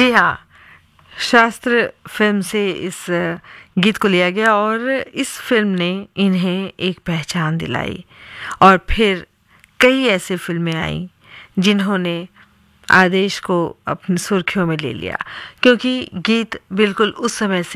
जी हाँ, शास्त्र फ़िल्म से इस गीत को लिया गया और इस फ़िल्म ने इन्हें एक पहचान दिलाई और फिर कई ऐसी फ़िल्में आईं जिन्होंने आदेश को अपनी सुर्खियों में ले लिया, क्योंकि गीत बिल्कुल उस समय से